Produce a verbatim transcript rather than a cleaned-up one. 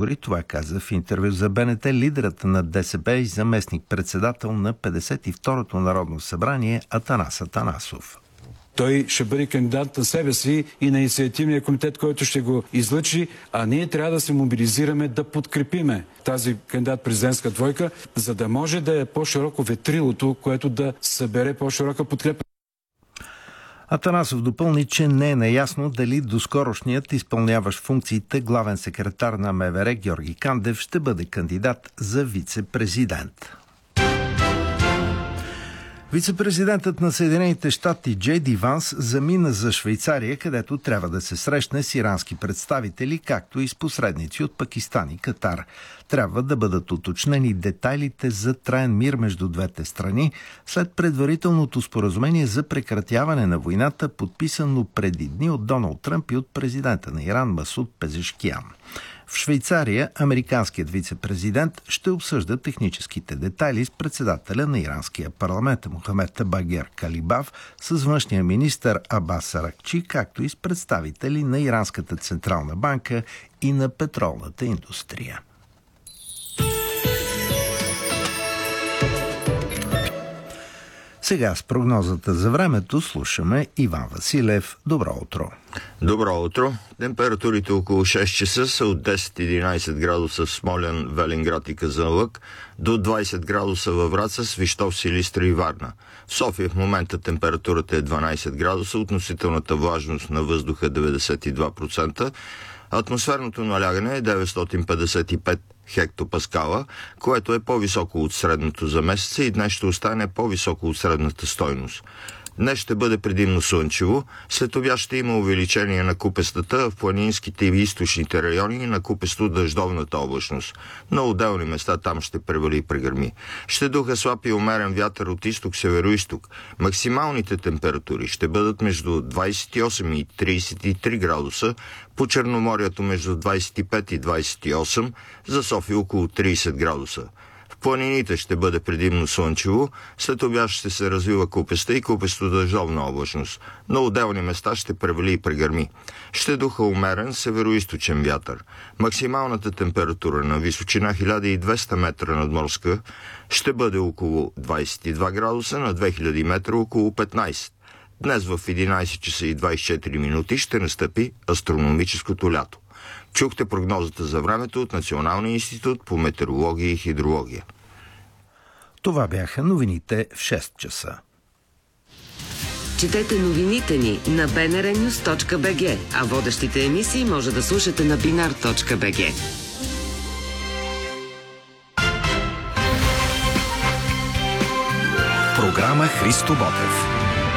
избори. Това каза в интервю за БНТ лидерът на ДСБ и заместник-председател на петдесет и второто Народно събрание Атанас Атанасов. Той ще бъде кандидат на себе си и на инициативния комитет, който ще го излъчи, а ние трябва да се мобилизираме да подкрепиме тази кандидат-президентска двойка, за да може да е по-широко ветрилото, което да събере по-широка подкрепа. Атанасов допълни, че не е наясно дали доскорошният изпълняващ функциите главен секретар на МВР Георги Кандев ще бъде кандидат за вице-президент. Вице-президентът на Съединените щати Джей Ди Ванс замина за Швейцария, където трябва да се срещне с ирански представители, както и с посредници от Пакистан и Катар. Трябва да бъдат уточнени детайлите за траен мир между двете страни, след предварителното споразумение за прекратяване на войната, подписано преди дни от Доналд Тръмп и от президента на Иран Масуд Пезешкиян. В Швейцария американският вице-президент ще обсъжда техническите детайли с председателя на иранския парламент Мохамед Багер Калибав, с външния министър Абас Аракчи, както и с представители на Иранската централна банка и на петролната индустрия. Сега с прогнозата за времето слушаме Иван Василев. Добро утро! Добро утро! Температурите около шест часа са от десет до единайсет градуса в Смолян, Велинград и Казанлък, до двайсет градуса във Враца, Свищов, Силистра и Варна. В София в момента температурата е дванайсет градуса, относителната влажност на въздуха деветдесет и два процента, атмосферното налягане е деветстотин петдесет и пет хектопаскала, което е по-високо от средното за месеца и днес ще остане по-високо от средната стойност. Днес ще бъде предимно слънчево, след обяд ще има увеличение на купестата в планинските и източните райони и на купесто-дъждовната облачност. На отделни места там ще превали и прегърми. Ще духа слаб и умерен вятър от изток-северо-исток. Максималните температури ще бъдат между двайсет и осем и трийсет и три градуса, по Черноморието между двайсет и пет и двайсет и осем, за София около трийсет градуса. В планините ще бъде предимно слънчево, след обяд ще се развива купеста и купесто-дъждовна облачност. На отделни места ще превали и прегърми. Ще духа умерен североизточен вятър. Максималната температура на височина хиляда и двеста метра надморска ще бъде около двайсет и два градуса, на две хиляди метра около петнайсет. Днес в единайсет часа и двайсет и четири минути ще настъпи астрономическото лято. Чухте прогнозата за времето от Националния институт по метеорология и хидрология. Това бяха новините в шест часа. Четете новините ни на би ен ар нюз точка би джи, а водещите емисии може да слушате на бинар точка би джи. Програма Христо Ботев.